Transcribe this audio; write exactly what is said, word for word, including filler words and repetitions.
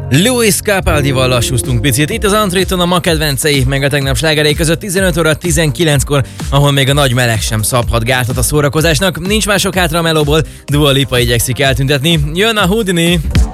Lewis Capaldival lassúztunk picit. Itt az Antréton a ma kedvencei, meg a tegnap slágerei között tizenöt óra tizenkilenckor, ahol még a nagy meleg sem szabhat gátat a szórakozásnak. Nincs mások hátra a melóból, Dua Lipa igyekszik eltüntetni. Jön a Houdini!